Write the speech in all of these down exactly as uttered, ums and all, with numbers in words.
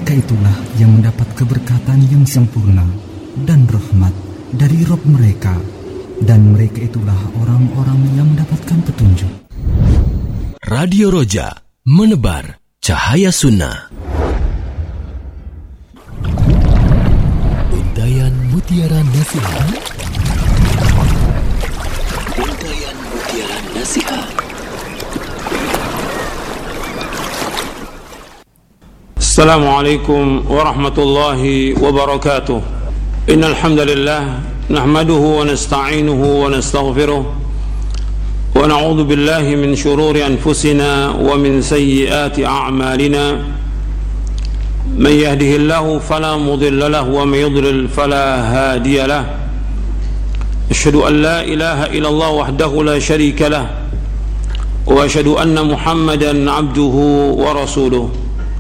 mereka itulah yang mendapat keberkatan yang sempurna dan rahmat dari Rabb mereka, dan mereka itulah orang-orang yang mendapatkan petunjuk. Radio Roja, menebar cahaya sunnah. Untayan Mutiara Nasihat. Untayan Mutiara Nasihat. Assalamualaikum warahmatullahi wabarakatuh. Innal hamdalillah nahmaduhu wa nasta'inuhu wa nastaghfiruh wa na'udzu billahi min shururi anfusina wa min sayyiati a'malina. Man yahdihillahu fala mudilla lahu wa man yudlil fala hadiya lahu. Asyhadu an la ilaha illallah wahdahu la syarika lahu wa asyhadu anna Muhammadan 'abduhu wa rasuluh.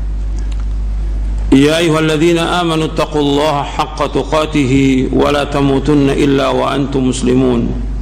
يا أيها الذين آمنوا اتقوا الله حق تقاته ولا تموتن إلا وأنتم مسلمون.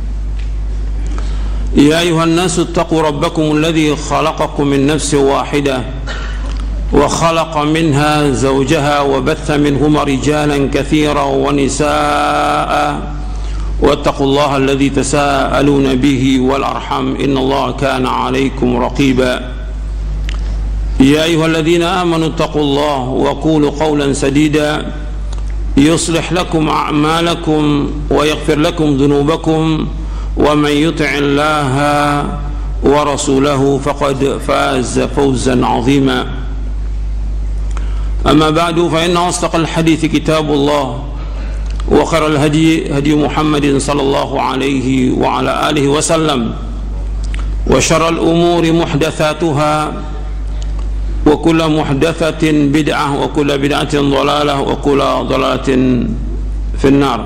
يا أيها الناس اتقوا ربكم الذي خلقكم من نفس واحدة وخلق منها زوجها وبث منهما رجالا كثيرا ونساء واتقوا الله الذي تساءلون به والأرحم إن الله كان عليكم رقيبا. يا أيها الذين آمنوا اتقوا الله وقولوا قولا سديدا يصلح لكم أعمالكم ويغفر لكم ذنوبكم ومن يطع الله ورسوله فقد فاز فوزا عظيما. أما بعد فإن أصدق الحديث كتاب الله وخير الهدي هدي محمد صلى الله عليه وعلى آله وسلم وشر الأمور محدثاتها وكل محدثة بدعة وكل بدعة ضلالة وكل ضلالة في النار.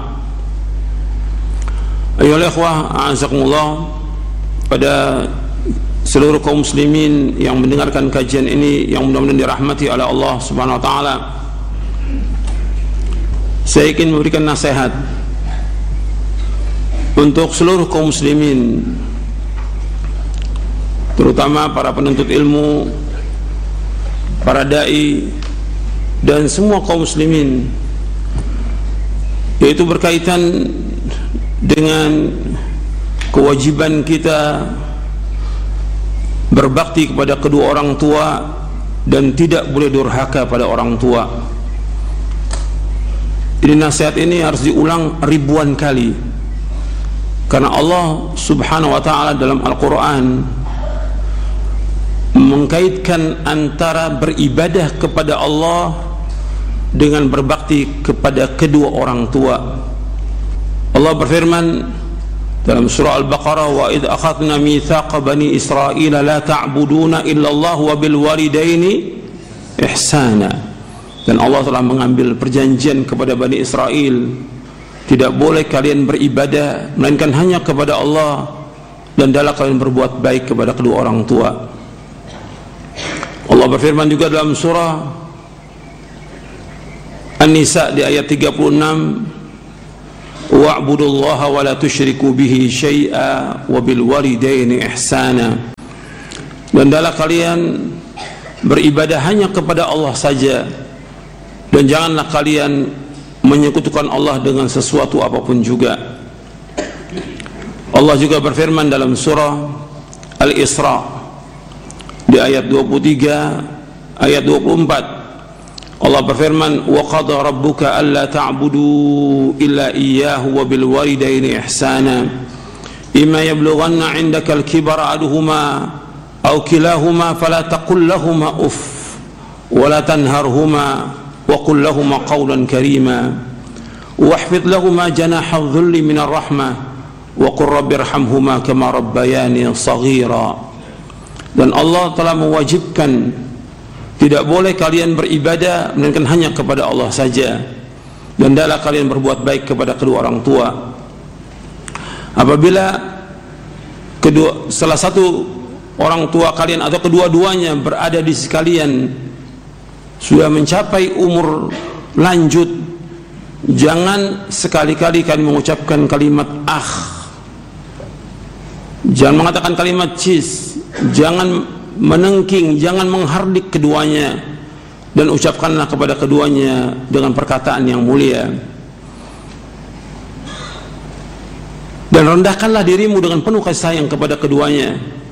Ayolah ikhwah, a'azakumullah, pada seluruh kaum muslimin yang mendengarkan kajian ini yang mudah-mudahan dirahmati oleh Allah Subhanahu wa taala. Saya ingin memberikan nasihat untuk seluruh kaum muslimin, terutama para penuntut ilmu, para dai dan semua kaum muslimin, yaitu berkaitan dengan kewajiban kita berbakti kepada kedua orang tua dan tidak boleh durhaka pada orang tua. Ini nasihat ini harus diulang ribuan kali, karena Allah Subhanahu wa taala dalam Al-Qur'an mengkaitkan antara beribadah kepada Allah dengan berbakti kepada kedua orang tua. Allah berfirman dalam surah Al-Baqarah, wa idh akhadna mitsaqa bani Israila la ta'buduna illallah wa bil walidaini ihsana. Dan Allah telah mengambil perjanjian kepada Bani Israel, tidak boleh kalian beribadah melainkan hanya kepada Allah, dan hendaklah kalian berbuat baik kepada kedua orang tua. Allah berfirman juga dalam surah An-Nisa di ayat tiga puluh enam, wa'budullaha wa la tusyriku bihi syai'a wa bil walidaini ihsana. Dan hendaklah kalian beribadah hanya kepada Allah saja, dan janganlah kalian menyekutukan Allah dengan sesuatu apapun juga. Allah juga berfirman dalam surah Al-Isra di ayat dua puluh tiga, ayat dua puluh empat, Allah berfirman, wa qada rabbuka alla ta'budu illa iyyahu wa bil walidaini ihsana imma yablughanna 'indaka al-kibara ahaduhuma aw kilahuma fala taqul lahumā uff wa la tanharhumā wa qul lahumā qawlan karīmā wahfidh lahumā janāha adh-dhulli min ar-rahmah wa qur rabbirhamhumā kamā rabbayānī shaghīrā. Dan Allah telah mewajibkan tidak boleh kalian beribadah melainkan hanya kepada Allah saja, dan hendaklah kalian berbuat baik kepada kedua orang tua. Apabila kedua salah satu orang tua kalian atau kedua-duanya berada di sisi kalian sudah mencapai umur lanjut, jangan sekali-kali kalian mengucapkan kalimat ah, jangan mengatakan kalimat cis, jangan menengking, jangan menghardik keduanya, dan ucapkanlah kepada keduanya dengan perkataan yang mulia, dan rendahkanlah dirimu dengan penuh kasih sayang kepada keduanya,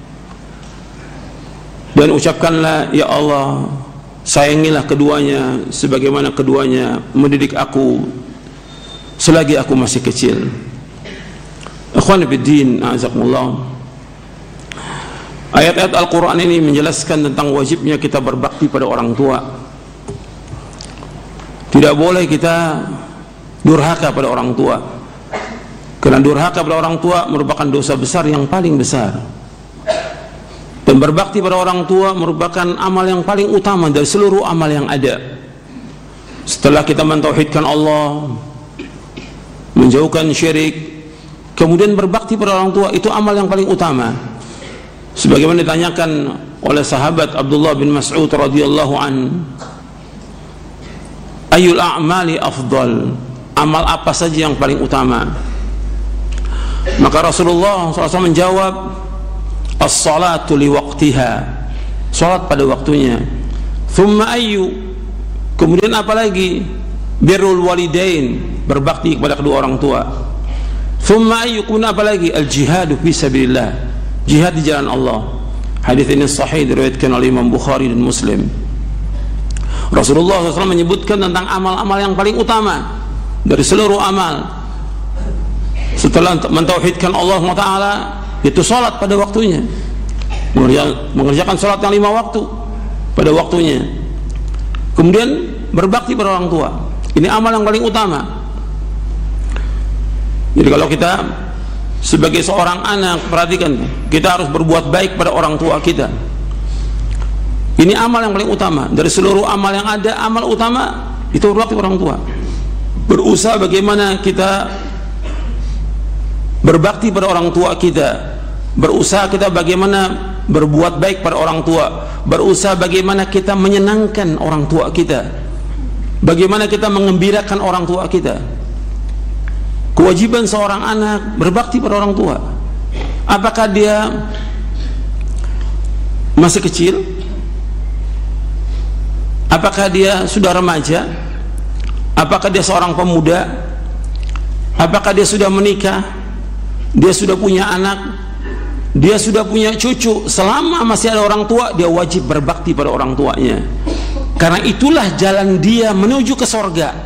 dan ucapkanlah, ya Allah, sayangilah keduanya sebagaimana keduanya mendidik aku selagi aku masih kecil. Ikhwan fiddin, a'azakumullah. Ayat-ayat Al-Quran ini menjelaskan tentang wajibnya kita berbakti pada orang tua. Tidak boleh kita durhaka pada orang tua, karena durhaka pada orang tua merupakan dosa besar yang paling besar. Dan berbakti pada orang tua merupakan amal yang paling utama dari seluruh amal yang ada. Setelah kita mentauhidkan Allah, menjauhkan syirik, kemudian berbakti pada orang tua, itu amal yang paling utama. Sebagaimana ditanyakan oleh sahabat Abdullah bin Mas'ud radhiyallahu an, ayul a'mali afdal, amal apa saja yang paling utama? Maka Rasulullah shallallahu alaihi wasallam menjawab, as-salatu li waqtiha, salat pada waktunya. Thumma ayyu, kemudian apa lagi? Birrul walidain, berbakti kepada kedua orang tua. Thumma ayyu, kemudian apa lagi? Al-jihadu fi sabilillah, jihad di jalan Allah. Hadis ini sahih diriwayatkan oleh Imam Bukhari dan Muslim. Rasulullah shallallahu alaihi wasallam menyebutkan tentang amal-amal yang paling utama dari seluruh amal. Setelah mentauhidkan Allah subhanahu wa taala, itu salat pada waktunya, mengerjakan salat yang lima waktu pada waktunya, kemudian berbakti pada orang tua. Ini amal yang paling utama. Jadi kalau kita sebagai seorang anak, perhatikan, kita harus berbuat baik pada orang tua kita. Ini amal yang paling utama dari seluruh amal yang ada. Amal utama itu berbakti pada orang tua. Berusaha bagaimana kita berbakti pada orang tua kita, berusaha kita bagaimana berbuat baik pada orang tua, berusaha bagaimana kita menyenangkan orang tua kita, bagaimana kita mengembirakan orang tua kita. Kewajiban seorang anak berbakti pada orang tua. Apakah dia masih kecil? Apakah dia sudah remaja? Apakah dia seorang pemuda? Apakah dia sudah menikah? Dia sudah punya anak, dia sudah punya cucu. Selama masih ada orang tua, dia wajib berbakti pada orang tuanya, karena itulah jalan dia menuju ke sorga.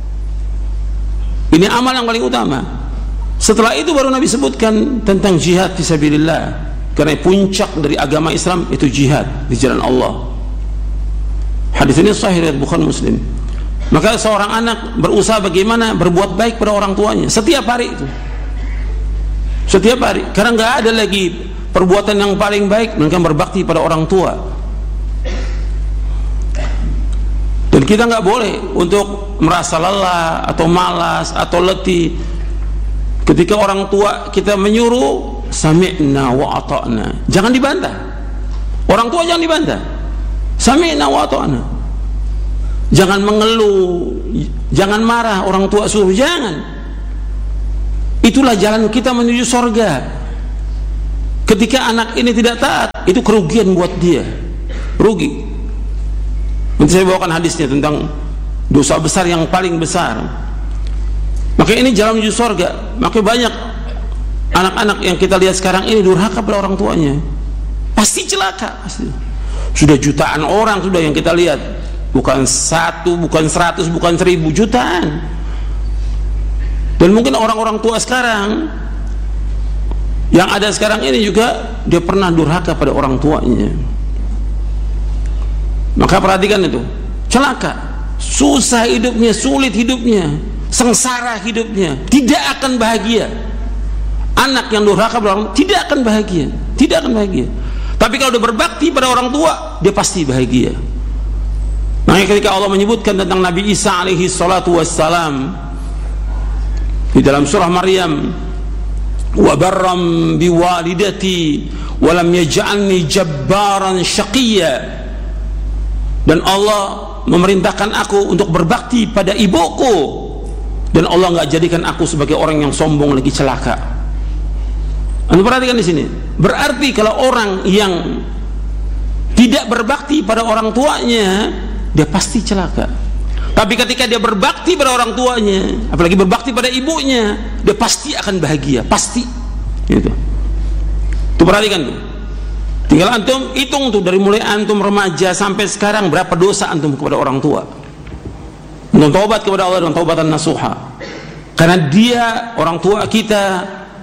Ini amal yang paling utama. Setelah itu baru Nabi sebutkan tentang jihad fisabilillah, karena puncak dari agama Islam itu jihad di jalan Allah. Hadis ini sahih riwayat Bukhari Muslim. Maka seorang anak berusaha bagaimana berbuat baik pada orang tuanya setiap hari itu. Setiap hari, karena nggak ada lagi perbuatan yang paling baik melainkan berbakti pada orang tua. Dan kita nggak boleh untuk merasa lelah atau malas atau letih ketika orang tua kita menyuruh sami'na wa ata'na. Jangan dibantah. Orang tua jangan dibantah. Sami'na wa ata'na. Jangan mengeluh, jangan marah orang tua suruh, jangan. Itulah jalan kita menuju sorga. Ketika anak ini tidak taat, itu kerugian buat dia, rugi. Nanti saya bawakan hadisnya tentang dosa besar yang paling besar. Maka ini jalan menuju sorga. Maka banyak anak-anak yang kita lihat sekarang ini durhaka pada orang tuanya, pasti celaka, pasti. Sudah jutaan orang sudah yang kita lihat, bukan satu, bukan seratus, bukan seribu, jutaan. Dan mungkin orang-orang tua sekarang yang ada sekarang ini juga dia pernah durhaka pada orang tuanya. Maka perhatikan itu, celaka, susah hidupnya, sulit hidupnya, sengsara hidupnya, tidak akan bahagia. Anak yang durhaka pada orang tua tidak akan bahagia, tidak akan bahagia. Tapi kalau dia berbakti pada orang tua, dia pasti bahagia. Makanya ketika Allah menyebutkan tentang Nabi Isa alaihi salatu wassalam di dalam surah Maryam, wa barram biwalidati wa lam yaj'alni jabbaran syaqiyya, dan Allah memerintahkan aku untuk berbakti pada ibuku, dan Allah enggak jadikan aku sebagai orang yang sombong lagi celaka. Anda perhatikan di sini, berarti kalau orang yang tidak berbakti pada orang tuanya, dia pasti celaka. Tapi ketika dia berbakti pada orang tuanya, apalagi berbakti pada ibunya, dia pasti akan bahagia, pasti. Gitu. Tuh perhatikan tuh. Tinggal antum hitung tuh dari mulai antum remaja sampai sekarang berapa dosa antum kepada orang tua. Antum taubat kepada Allah dengan taubatan nasuha. Karena dia orang tua kita,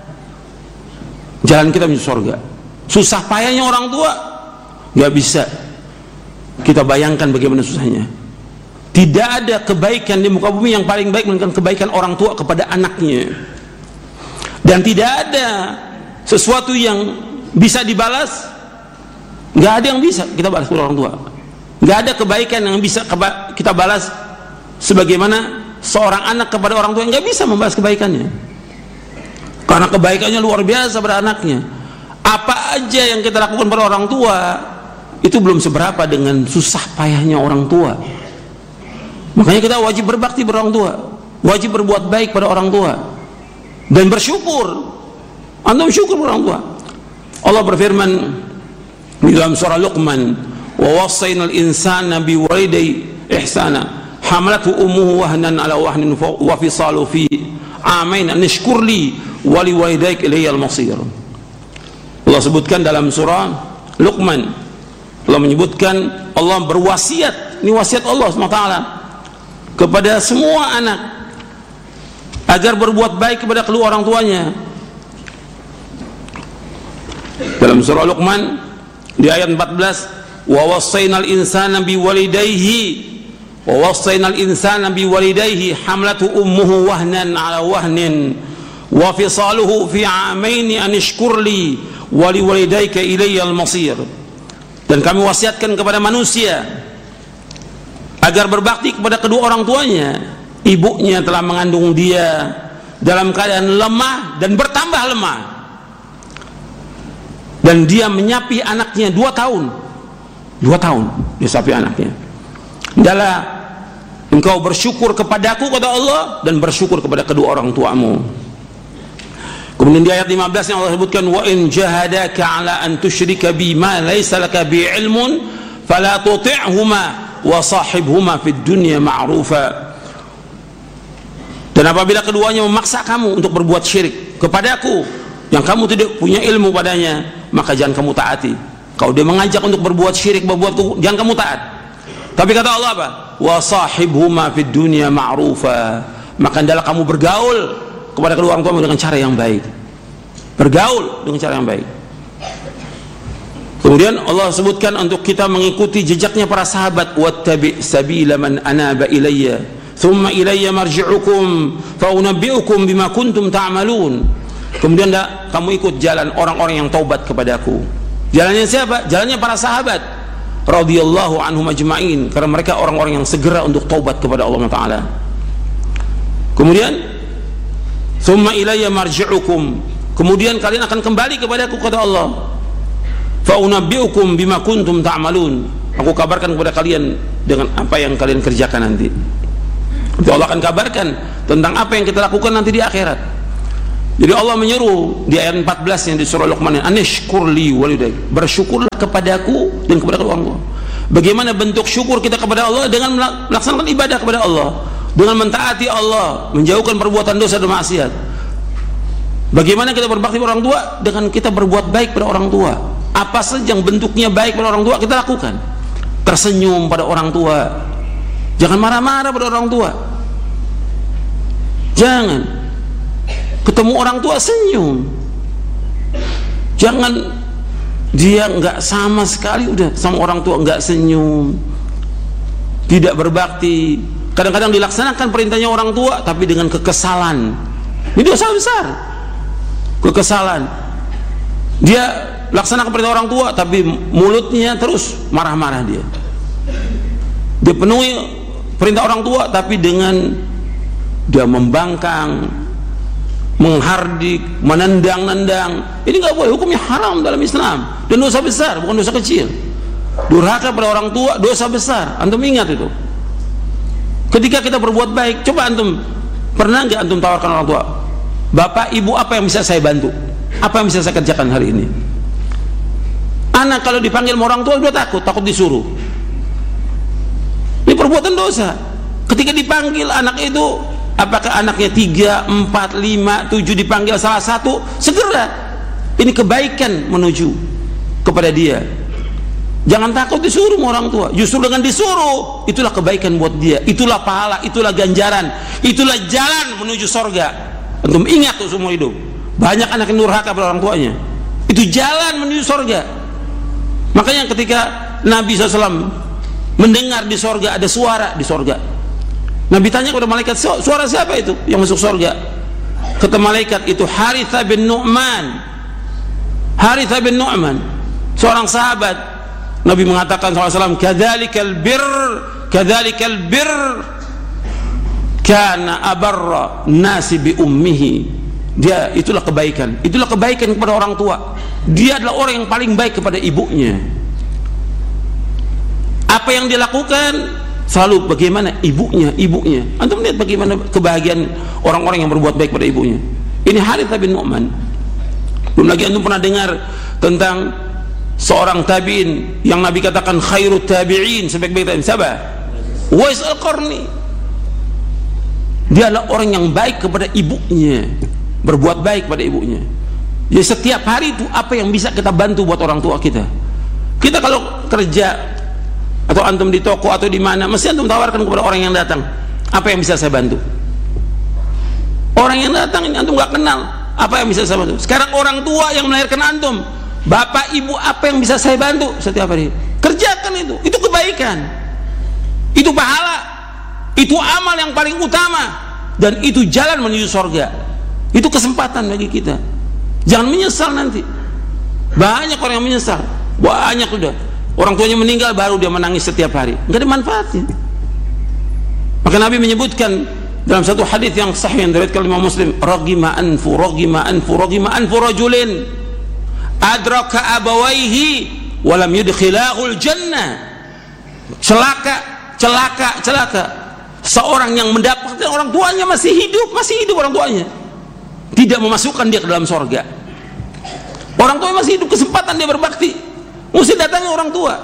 jalan kita menuju surga. Susah payahnya orang tua nggak bisa kita bayangkan bagaimana susahnya. Tidak ada kebaikan di muka bumi yang paling baik melainkan kebaikan orang tua kepada anaknya. Dan tidak ada sesuatu yang bisa dibalas, nggak ada yang bisa kita balas kepada orang tua. Nggak ada kebaikan yang bisa kita balas sebagaimana seorang anak kepada orang tua yang nggak bisa membalas kebaikannya. Karena kebaikannya luar biasa pada anaknya. Apa aja yang kita lakukan pada orang tua itu belum seberapa dengan susah payahnya orang tua. Makanya kita wajib berbakti pada orang tua, wajib berbuat baik pada orang tua, dan bersyukur. Antum syukur pada orang tua. Allah berfirman di dalam surah Luqman, wa wassaynal insana biwalidayhi ihsana hamalathu ummuhu wahnan ala wahnin wa fisalu fi amain an ishkur li wa liwalidayk ilayal masir. Allah sebutkan dalam surah Luqman, Allah menyebutkan, Allah berwasiat, ini wasiat Allah subhanahu wa taala kepada semua anak agar berbuat baik kepada kedua orang tuanya. Dalam surah Luqman di ayat empat belas, wa wassaynal insana biwalidayhi wa wassaynal insana biwalidayhi hamlatu ummuhu wahnan ala wahnin wa fisaluhu fi amaini an ishkur li wa liwalidayka ilayyal masir. Dan kami wasiatkan kepada manusia agar berbakti kepada kedua orang tuanya. Ibunya telah mengandung dia dalam keadaan lemah dan bertambah lemah, dan dia menyapi anaknya dua tahun dua tahun dia sapi anaknya. Adalah engkau bersyukur kepadaku kata Allah, dan bersyukur kepada kedua orang tuamu. Kemudian di ayat lima belas yang Allah sebutkan, wa in jahadaka ala an tusyrika bi ma laysa laka bi ilmun fala tuti'huma wa sahibhuma fid dunya ma'rufa. Dan apabila keduanya memaksa kamu untuk berbuat syirik kepadaku yang kamu tidak punya ilmu padanya, maka jangan kamu taati. Kalau dia mengajak untuk berbuat syirik, berbuat, jangan kamu taat. Tapi kata Allah apa? Wa sahibhuma fid dunya ma'rufa. Maka hendaklah kamu bergaul kepada kedua orang tuamu dengan cara yang baik. Bergaul dengan cara yang baik. Kemudian Allah sebutkan untuk kita mengikuti jejaknya para sahabat, wattabi' sabila man anaba ilayya thumma ilayya marji'ukum fa unabbi'ukum bima kuntum ta'malun. Kemudian dah, kamu ikut jalan orang-orang yang taubat kepadaku. Jalannya siapa? Jalannya para sahabat radhiyallahu anhum ajma'in, karena mereka orang-orang yang segera untuk taubat kepada Allah Taala. Kemudian thumma ilayya marji'ukum, kemudian kalian akan kembali kepadaku kata Allah. Fa unabbi'ukum bima kuntum ta'malun, aku kabarkan kepada kalian dengan apa yang kalian kerjakan nanti. Jadi Allah akan kabarkan tentang apa yang kita lakukan nanti di akhirat. Jadi Allah menyuruh di ayat empat belas yang di surah Luqman, anishkurli walidayk, bersyukurlah kepadaku dan kepada kedua orang tua. Bagaimana bentuk syukur kita kepada Allah? Dengan melaksanakan ibadah kepada Allah, dengan mentaati Allah, menjauhkan perbuatan dosa dan maksiat. Bagaimana kita berbakti pada orang tua? Dengan kita berbuat baik pada orang tua. Apa saja yang bentuknya baik pada orang tua kita lakukan. Tersenyum pada orang tua, jangan marah-marah pada orang tua. Jangan ketemu orang tua senyum. Jangan dia nggak sama sekali udah sama orang tua nggak senyum, tidak berbakti. Kadang-kadang dilaksanakan perintahnya orang tua tapi dengan kekesalan. Ini dosa besar. Kekesalan. Dia laksanakan perintah orang tua tapi mulutnya terus marah-marah dia. Dia penuhi perintah orang tua tapi dengan dia membangkang, menghardik, menendang-nendang. Ini nggak boleh, hukumnya haram dalam Islam dan dosa besar, bukan dosa kecil. Durhaka pada orang tua dosa besar. Antum ingat itu. Ketika kita berbuat baik, coba antum pernah nggak antum tawarkan orang tua, bapak ibu apa yang bisa saya bantu, apa yang bisa saya kerjakan hari ini? Anak kalau dipanggil sama orang tua udah takut, takut disuruh. perbuatan dosa. Ketika dipanggil anak itu, apakah anaknya tiga, empat, lima, tujuh, dipanggil salah satu, segera. Ini kebaikan menuju kepada dia. Jangan takut disuruh orang tua. Justru dengan disuruh, itulah kebaikan buat dia. Itulah pahala, itulah ganjaran, itulah jalan menuju sorga. Antum ingat tuh seumur hidup. Banyak anak yang durhaka pada orang tuanya. Itu jalan menuju sorga. Makanya ketika Nabi shallallahu alaihi wasallam mendengar di sorga ada suara di sorga, Nabi tanya kepada malaikat, suara siapa itu yang masuk sorga? Kata malaikat, itu Harithah bin Nu'man. Harithah bin Nu'man, seorang sahabat. Nabi mengatakan shallallahu alaihi wasallam, kadzalikal birr, kadzalikal birr kana abarra nasi bi ummihi. Dia, itulah kebaikan, itulah kebaikan kepada orang tua. Dia adalah orang yang paling baik kepada ibunya. Apa yang dia lakukan selalu bagaimana ibunya, ibunya. Antum lihat bagaimana kebahagiaan orang-orang yang berbuat baik pada ibunya. Ini Harithah bin Nu'man. Belum lagi antum pernah dengar tentang seorang tabi'in yang Nabi katakan khairut tabi'in, sebaik-baik tabi'in, siapa? Uwais Al-Qarni. Dia adalah orang yang baik kepada ibunya, berbuat baik pada ibunya. Jadi setiap hari itu apa yang bisa kita bantu buat orang tua kita. Kita kalau kerja atau antum di toko atau di mana, mesti antum tawarkan kepada orang yang datang, apa yang bisa saya bantu. Orang yang datang ini antum gak kenal, apa yang bisa saya bantu. Sekarang orang tua yang melahirkan antum, bapak ibu, apa yang bisa saya bantu setiap hari. Kerjakan itu, itu kebaikan, itu pahala, itu amal yang paling utama, dan itu jalan menuju surga. Itu kesempatan bagi kita. Jangan menyesal nanti. Banyak orang yang menyesal, banyak sudah. Orang tuanya meninggal baru dia menangis setiap hari, nggak ada manfaatnya. Maka Nabi menyebutkan dalam satu hadis yang sahih yang diriwayatkan Imam Muslim, ragima anfu ragima anfu ragima anfu rajulin adraka abawaihi walam yudkhilahul jannah. Celaka, celaka, celaka seorang yang mendapatkan orang tuanya masih hidup, masih hidup orang tuanya, tidak memasukkan dia ke dalam surga. Orang tua masih hidup, kesempatan dia berbakti, mesti datangi orang tua.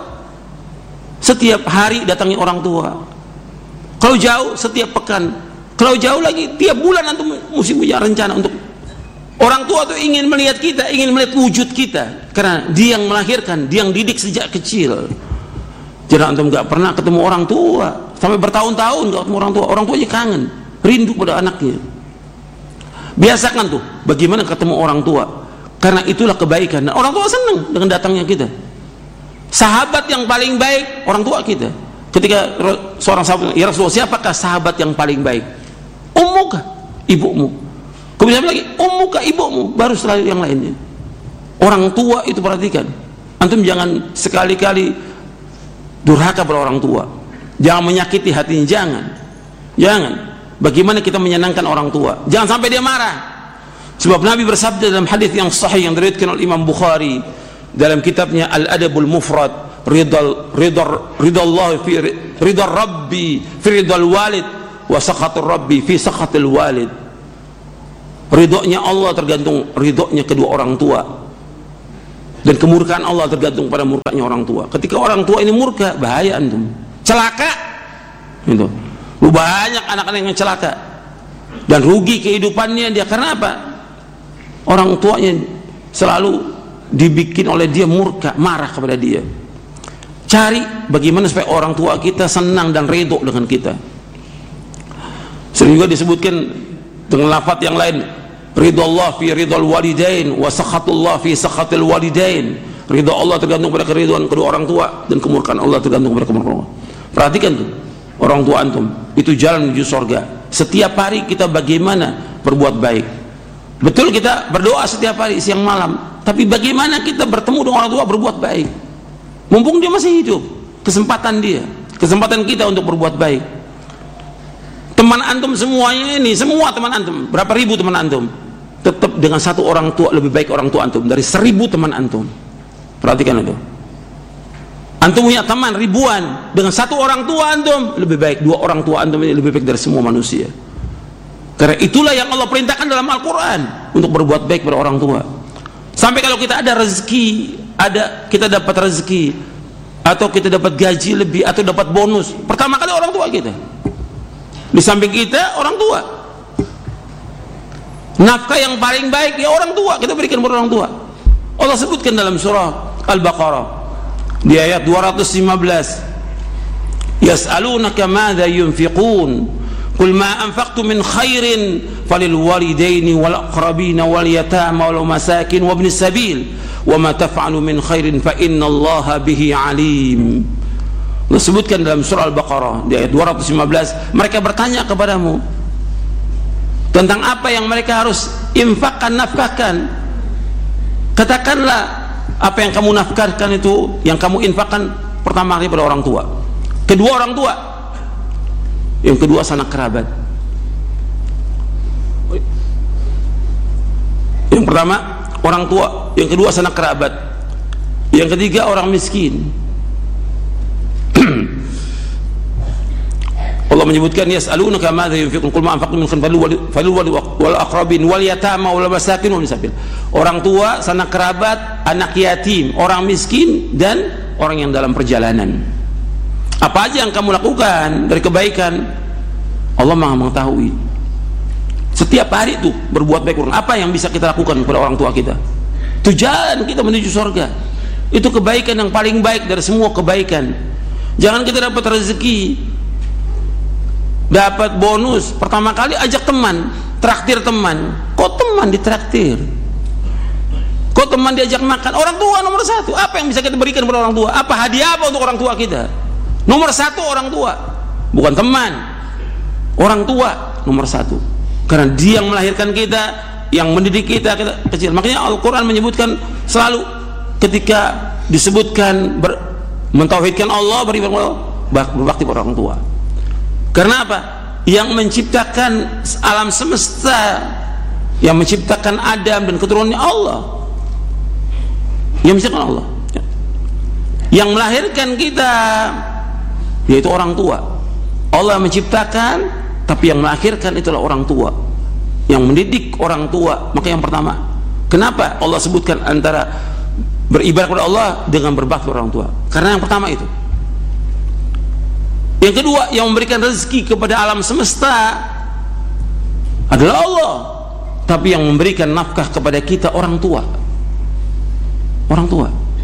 Setiap hari datangi orang tua. Kalau jauh setiap pekan, kalau jauh lagi tiap bulan antum mesti punya rencana untuk orang tua tuh ingin melihat kita, ingin melihat wujud kita, karena dia yang melahirkan, dia yang didik sejak kecil. Jadi antum nggak pernah ketemu orang tua sampai bertahun-tahun nggak ketemu orang tua, orang tuanya kangen, rindu pada anaknya. Biasakan tuh bagaimana ketemu orang tua, karena itulah kebaikan. Dan orang tua senang dengan datangnya kita. Sahabat yang paling baik orang tua kita. Ketika seorang sahabat, ya Rasulullah, siapakah sahabat yang paling baik? Ummuka, ibumu. Kemudian lagi, ummuka, ibumu, baru setelah yang lainnya. Orang tua itu perhatikan. Antum jangan sekali-kali durhaka pada orang tua. Jangan menyakiti hatinya, jangan. Jangan. Bagaimana kita menyenangkan orang tua? Jangan sampai dia marah. Sebab Nabi bersabda dalam hadis yang sahih yang diriwayatkan oleh Imam Bukhari dalam kitabnya Al-Adabul Mufrad, ridal ridal ridallah fi ridal rabbi fi ridal walid wa sakhatur rabbi fi sakhatil walid. Ridhonya Allah tergantung ridhonya kedua orang tua, dan kemurkaan Allah tergantung pada murkanya orang tua. Ketika orang tua ini murka, bahaya antum, celaka gitu. Lu banyak anak-anak yang celaka dan rugi kehidupannya dia. Karena apa? Orang tuanya selalu dibikin oleh dia murka, marah kepada dia. Cari bagaimana supaya orang tua kita senang dan ridho dengan kita. Sering juga disebutkan dengan lafaz yang lain, ridallah fi ridal walidain wa sakhatullah fi sakhatil walidain. Ridha Allah tergantung pada keridhaan kedua orang tua, dan kemurkaan Allah tergantung pada kemurkaan Allah. Perhatikan tuh orang tua antum, itu jalan menuju surga. Setiap hari kita bagaimana berbuat baik. Betul kita berdoa setiap hari siang malam, tapi bagaimana kita bertemu dengan orang tua berbuat baik. Mumpung dia masih hidup, kesempatan dia, kesempatan kita untuk berbuat baik. Teman antum semuanya ini, semua teman antum, berapa ribu teman antum, tetap dengan satu orang tua lebih baik orang tua antum dari seribu teman antum. Perhatikan itu. Antum punya teman ribuan, dengan satu orang tua antum lebih baik, dua orang tua antum ini lebih baik dari semua manusia. Karena itulah yang Allah perintahkan dalam Al-Quran, untuk berbuat baik pada orang tua. Sampai kalau kita ada rezeki, ada kita dapat rezeki, atau kita dapat gaji lebih, atau dapat bonus, pertama kali orang tua kita. Di samping kita orang tua. Nafkah yang paling baik ya orang tua, kita berikan kepada orang tua. Allah sebutkan dalam surah Al-Baqarah di ayat dua ratus lima belas, yas'alunaka madza yunfiqun qul ma anfaqtum min khairin falil walidaini wal aqrabina wal yatama wal masakin wa ibnis sabil wa ma taf'alu min khairin fa innallaha bihi alim. Disebutkan dalam surah Al-Baqarah di ayat dua ratus lima belas, mereka bertanya kepadamu tentang apa yang mereka harus infakkan, nafkahkan. Katakanlah apa yang kamu nafkahkan itu, yang kamu infakkan pertama kali pada orang tua, kedua orang tua, yang kedua sanak kerabat. Yang pertama orang tua, yang kedua sanak kerabat, yang ketiga orang miskin. Allah menyebutkan yas'alunaka madza yunfiqun qul ma anfaqtum min khairin falil wal aqrabin wal yatama wal masakin wal sabil. Orang tua, sanak kerabat, anak yatim, orang miskin dan orang yang dalam perjalanan. Apa aja yang kamu lakukan dari kebaikan, Allah Maha mengetahui. Setiap hari itu berbuat baik. Apa yang bisa kita lakukan kepada orang tua kita? Itu jalan kita menuju surga. Itu kebaikan yang paling baik dari semua kebaikan. Jangan kita dapat rezeki, dapat bonus, pertama kali ajak teman, traktir teman. Kok teman ditraktir? Kok teman diajak makan? Orang tua nomor satu. Apa yang bisa kita berikan kepada orang tua? Apa hadiah apa untuk orang tua kita? Nomor satu orang tua, bukan teman. Orang tua nomor satu, karena dia yang melahirkan kita, yang mendidik kita, kita kecil. Makanya Al-Quran menyebutkan selalu ketika disebutkan ber, mentauhidkan Allah, beribadah, berbakti pada orang tua. Karena apa? Yang menciptakan alam semesta, yang menciptakan Adam dan keturunannya Allah, yang menciptakan Allah, yang melahirkan kita, yaitu orang tua. Allah menciptakan, tapi yang melahirkan itulah orang tua, yang mendidik orang tua. Maka yang pertama, kenapa Allah sebutkan antara beribadah kepada Allah dengan berbakti kepada orang tua? Karena yang pertama itu. Yang kedua, yang memberikan rezeki kepada alam semesta adalah Allah, tapi yang memberikan nafkah kepada kita orang tua. Orang tua.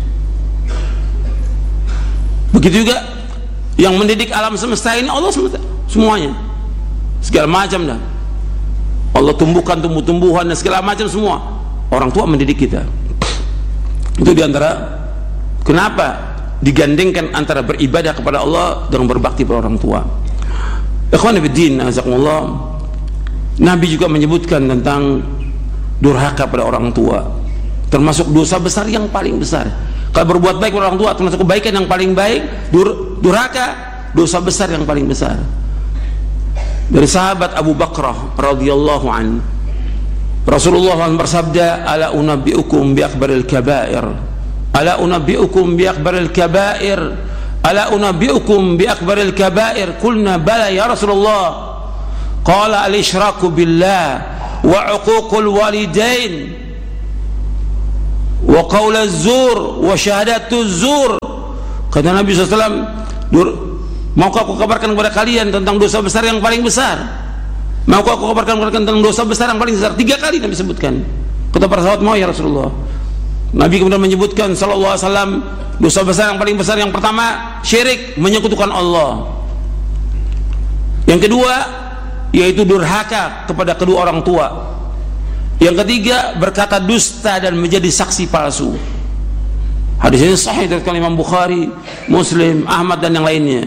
Begitu juga yang mendidik alam semesta ini Allah semesta, semuanya, segala macam dah. Allah tumbuhkan tumbuh-tumbuhan dan segala macam semua. Orang tua mendidik kita. Itu diantara kenapa digandengkan antara beribadah kepada Allah dengan berbakti pada orang tua. Ikhwan fillah, azakumullah. Nabi juga menyebutkan tentang durhaka pada orang tua, termasuk dosa besar yang paling besar. Kalau berbuat baik kepada orang tua termasuk kebaikan yang paling baik, dur, durhaka dosa besar yang paling besar. Dari sahabat Abu Bakrah radhiyallahu an, Rasulullah bersabda, ala unabbiukum bi akbaril kabair, ala unabbiukum bi akbaril kabair, ala unabbiukum bi akbaril kabair. Qulna bala ya Rasulullah. Qala al-isyraku billah wa uququl walidain wa qaul az-zur wa syahadatu az-zur. Kata Nabi sallallahu alaihi wasallam, maukah aku kabarkan kepada kalian tentang dosa besar yang paling besar? Maukah aku kabarkan kepada kalian tentang dosa besar yang paling besar? Tiga kali Nabi sebutkan. Kata para sahabat, mau ya Rasulullah. Nabi kemudian menyebutkan sallallahu alaihi wasallam, dosa besar yang paling besar yang pertama syirik, menyekutukan Allah. Yang kedua yaitu durhaka kepada kedua orang tua. Yang ketiga berkata dusta dan menjadi saksi palsu. Hadis ini sahih dari Imam Bukhari, Muslim, Ahmad dan yang lainnya.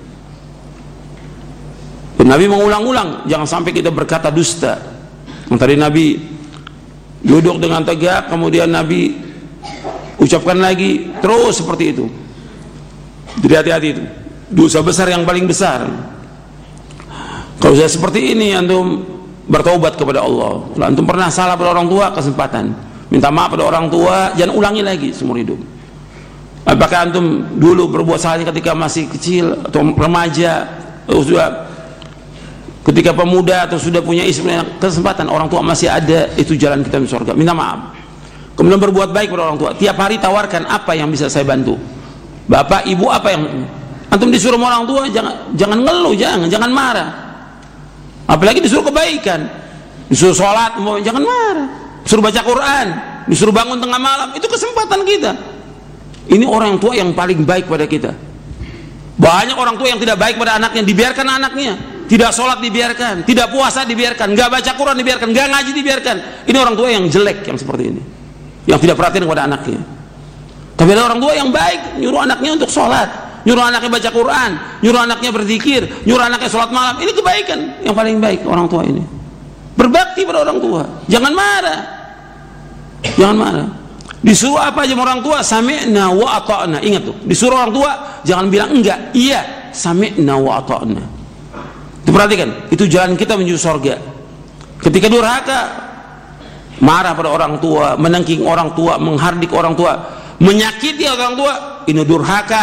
Dan Nabi mengulang-ulang jangan sampai kita berkata dusta. Yang tadi Nabi duduk dengan tegak, kemudian Nabi ucapkan lagi terus seperti itu. Jadi hati-hati itu dosa besar yang paling besar. Kalau saya seperti ini, antum bertaubat kepada Allah. Kalau antum pernah salah pada orang tua, kesempatan minta maaf pada orang tua, jangan ulangi lagi seumur hidup. Apakah antum dulu berbuat salahnya ketika masih kecil atau remaja, atau sudah ketika pemuda atau sudah punya istri, kesempatan orang tua masih ada, itu jalan kita di surga. Minta maaf, kemudian berbuat baik pada orang tua. Tiap hari tawarkan apa yang bisa saya bantu. Bapak, ibu, apa yang Antum disuruh sama orang tua, jangan jangan ngeluh, jangan jangan marah. Apalagi disuruh kebaikan, disuruh sholat, jangan marah. Disuruh baca Quran, disuruh bangun tengah malam, itu kesempatan kita. Ini orang tua yang paling baik pada kita. Banyak orang tua yang tidak baik pada anaknya, dibiarkan anaknya, tidak sholat dibiarkan, tidak puasa dibiarkan, nggak baca Quran dibiarkan, nggak ngaji dibiarkan. Ini orang tua yang jelek yang seperti ini, yang tidak perhatian kepada anaknya. Tapi ada orang tua yang baik, nyuruh anaknya untuk sholat, nyuruh anaknya baca Quran, nyuruh anaknya berzikir, nyuruh anaknya sholat malam. Ini kebaikan yang paling baik orang tua ini. Berbakti pada orang tua, jangan marah, jangan marah. Disuruh apa aja sama orang tua, sami'na wa ata'na. Ingat tuh, disuruh orang tua jangan bilang enggak, iya, sami'na wa ata'na. Itu perhatikan, itu jalan kita menuju surga. Ketika durhaka, marah pada orang tua, menengking orang tua, menghardik orang tua, menyakiti orang tua, ini durhaka,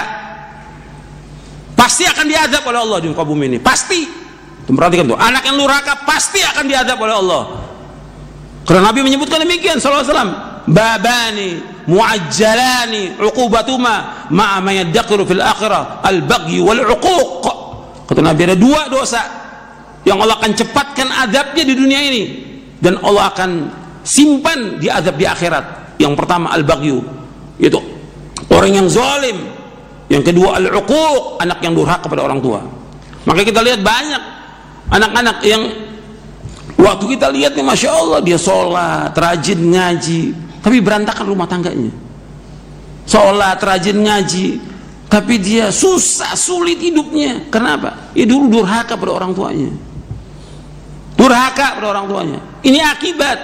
pasti akan diazab oleh Allah di muka bumi ini, pasti. Tuh, perhatikan tuh, anak yang durhaka pasti akan diazab oleh Allah. Karena Nabi menyebutkan demikian sallallahu alaihi wasallam, babani muajjalani uqubatuma ma'a ma yadqiru fil akhirah al-baghy wal 'uquq. Kata Nabi, ada dua dosa yang Allah akan cepatkan azabnya di dunia ini dan Allah akan simpan di azab di akhirat. Yang pertama al-baghyu, yaitu orang yang zalim. Yang kedua al-'uquq, anak yang durhaka kepada orang tua. Maka kita lihat banyak anak-anak yang waktu kita lihat nih, masya Allah, dia sholat, rajin ngaji, tapi berantakan rumah tangganya. Sholat, rajin ngaji, tapi dia susah, sulit hidupnya. Kenapa? Ya dulu durhaka pada orang tuanya, durhaka pada orang tuanya. Ini akibat.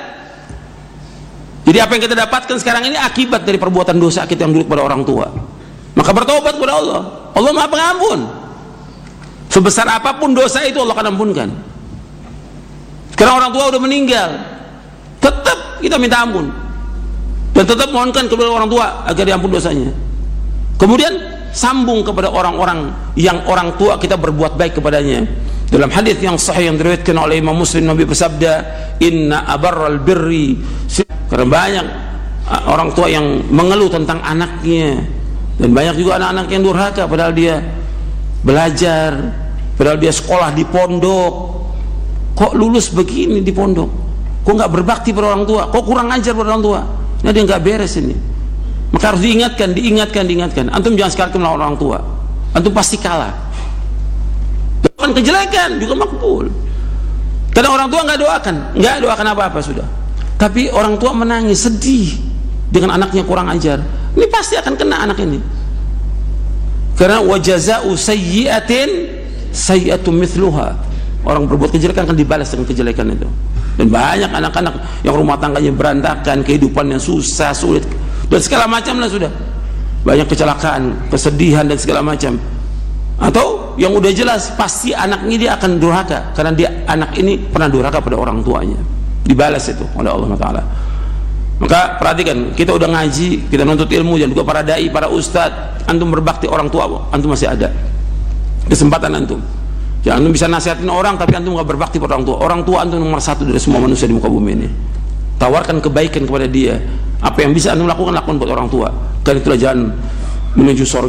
Jadi apa yang kita dapatkan sekarang ini akibat dari perbuatan dosa kita yang dulu pada orang tua. Maka bertobat kepada Allah. Allah Maha Pengampun. Sebesar apapun dosa itu Allah akan ampunkan. Karena orang tua udah meninggal, tetap kita minta ampun dan tetap mohonkan kepada orang tua agar diampun dosanya. Kemudian sambung kepada orang-orang yang orang tua kita berbuat baik kepadanya. Dalam hadis yang sahih yang diriwayatkan oleh Imam Muslim, Nabi bersabda, inna abarral birri. Karena banyak orang tua yang mengeluh tentang anaknya, dan banyak juga anak-anak yang durhaka padahal dia belajar, padahal dia sekolah di pondok. Kok lulus begini di pondok? Kok nggak berbakti pada orang tua? Kok kurang ajar pada orang tua? Nah, dia nggak beres ini. Maka harus diingatkan, diingatkan, diingatkan. Antum jangan sekali melawan orang tua. Antum pasti kalah. Doakan kejelekan juga makbul. Karena orang tua nggak doakan, nggak doakan apa-apa sudah. Tapi orang tua menangis, sedih dengan anaknya kurang ajar. Ini pasti akan kena anak ini. Karena wajaza'u sayyi'atin sayyi'atun mithluha. Orang berbuat kejelekan akan dibalas dengan kejelekan itu. Dan banyak anak-anak yang rumah tangganya berantakan, kehidupannya susah, sulit, dan segala macam lah sudah. Banyak kecelakaan, kesedihan dan segala macam. Atau yang udah jelas pasti anak ini dia akan durhaka karena dia anak ini pernah durhaka pada orang tuanya. Dibalas itu oleh Allah Taala. Maka perhatikan, kita udah ngaji, kita nuntut ilmu, dan juga para dai, para ustadz, antum berbakti orang tua, antum masih ada kesempatan antum. Jangan antum bisa nasihatin orang tapi antum gak berbakti pada orang tua. Orang tua antum nomor satu dari semua manusia di muka bumi ini. Tawarkan kebaikan kepada dia. Apa yang bisa antum lakukan, lakukan buat orang tua. Karena itulah jalan menuju surga.